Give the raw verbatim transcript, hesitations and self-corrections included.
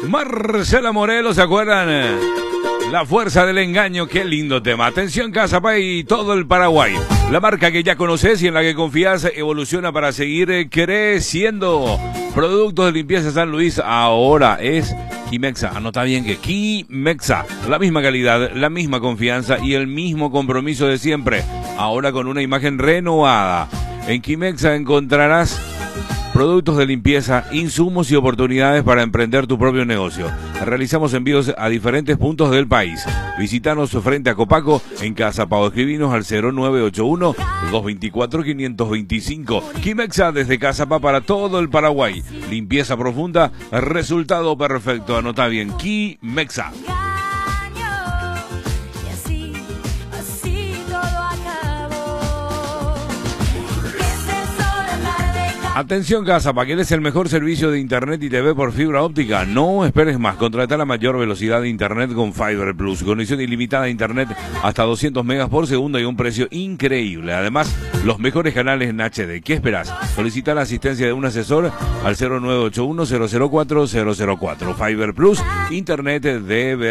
Marcela Morelos, ¿se acuerdan? La fuerza del engaño, qué lindo tema. Atención, Cazapá y todo el Paraguay. La marca que ya conoces y en la que confías evoluciona para seguir creciendo. Productos de limpieza San Luis ahora es Kimexa. Anota bien que Kimexa. La misma calidad, la misma confianza y el mismo compromiso de siempre. Ahora con una imagen renovada. En Kimexa encontrarás productos de limpieza, insumos y oportunidades para emprender tu propio negocio. Realizamos envíos a diferentes puntos del país. Visítanos frente a Copaco en Cazapá o escribinos al cero nueve ocho uno, dos dos cuatro, cinco dos cinco. Kimexa desde Cazapá para todo el Paraguay. Limpieza profunda, resultado perfecto. Anota bien, Kimexa. Atención, Cazapá, ¿quieres el mejor servicio de internet y T V por fibra óptica? No esperes más, contrata la mayor velocidad de internet con Fiber Plus, conexión ilimitada a internet hasta doscientos megas por segundo y un precio increíble. Además, los mejores canales en H D. ¿Qué esperas? Solicita la asistencia de un asesor al cero nueve ocho uno, cero cero cuatro, cero cero cuatro. Fiber Plus, internet de